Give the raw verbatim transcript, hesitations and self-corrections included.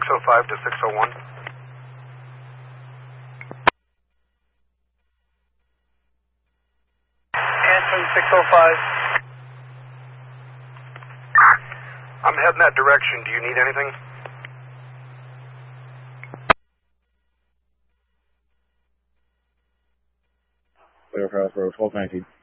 six oh five to six oh one. Anson six oh five. I'm heading that direction. Do you need anything? Clear Crossroad, twelve nineteen.